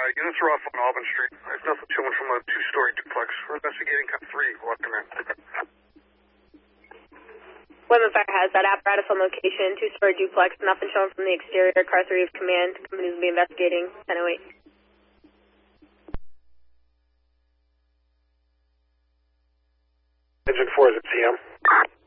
Units are off on Auburn Street. There's nothing showing from a two-story duplex. We're investigating car 3. Walking in. Women Fire has that apparatus on location, two-story duplex, nothing shown from the exterior. Car 3 of command. Companies will be investigating 1008. Engine 4 is at CM.